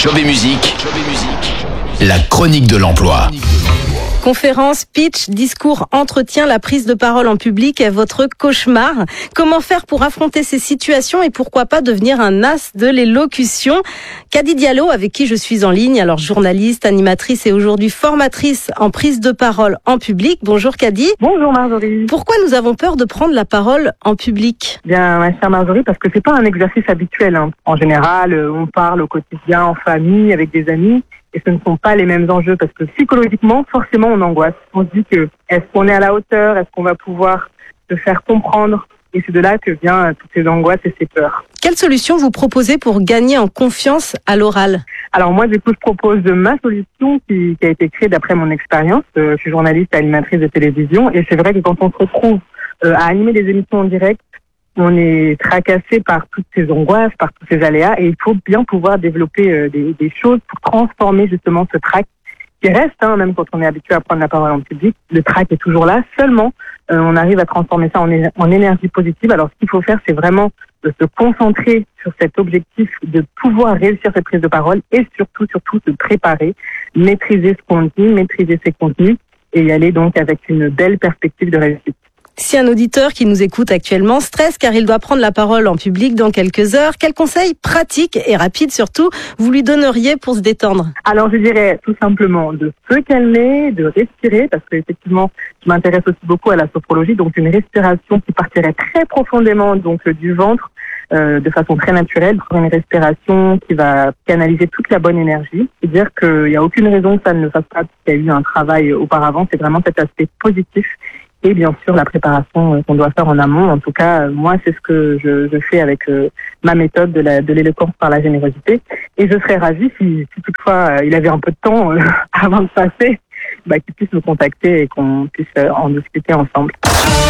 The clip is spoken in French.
Job et musique, la chronique de l'emploi. Conférences, pitch, discours, entretien, la prise de parole en public est votre cauchemar. Comment faire pour affronter ces situations et pourquoi pas devenir un as de l'élocution? Kady Diallo, avec qui je suis en ligne, alors journaliste, animatrice et aujourd'hui formatrice en prise de parole en public. Bonjour Kady. Bonjour Marjorie. Pourquoi nous avons peur de prendre la parole en public? Bien, ma chère Marjorie, parce que c'est pas un exercice habituel. En général, on parle au quotidien, en famille, avec des amis. Et ce ne sont pas les mêmes enjeux parce que psychologiquement, forcément, on angoisse. On se dit que est-ce qu'on est à la hauteur? Est-ce qu'on va pouvoir se faire comprendre? Et c'est de là que viennent toutes ces angoisses et ces peurs. Quelle solution vous proposez pour gagner en confiance à l'oral? Alors moi, du coup, je propose ma solution qui a été créée d'après mon expérience. Je suis journaliste et animatrice de télévision. Et c'est vrai que quand on se retrouve à animer des émissions en direct, on est tracassé par toutes ces angoisses, par tous ces aléas, et il faut bien pouvoir développer des choses pour transformer justement ce trac qui reste, même quand on est habitué à prendre la parole en public. Le trac est toujours là, seulement on arrive à transformer ça en énergie positive. Alors ce qu'il faut faire, c'est vraiment de se concentrer sur cet objectif de pouvoir réussir cette prise de parole et surtout se préparer, maîtriser ce qu'on dit, maîtriser ses contenus et y aller donc avec une belle perspective de réussite. Si un auditeur qui nous écoute actuellement stresse car il doit prendre la parole en public dans quelques heures, quels conseils pratiques et rapides surtout vous lui donneriez pour se détendre? Alors je dirais tout simplement de se calmer, de respirer, parce que effectivement je m'intéresse aussi beaucoup à la sophrologie, donc une respiration qui partirait très profondément donc du ventre de façon très naturelle, une respiration qui va canaliser toute la bonne énergie. C'est-à-dire qu'il n'y a aucune raison que ça ne le fasse pas, qu'il y a eu un travail auparavant, c'est vraiment cet aspect positif. Et bien sûr, la préparation qu'on doit faire en amont. En tout cas, moi, c'est ce que je fais avec ma méthode de l'éloquence par la générosité. Et je serais ravie, si toutefois il avait un peu de temps avant de passer, qu'il puisse me contacter et qu'on puisse en discuter ensemble.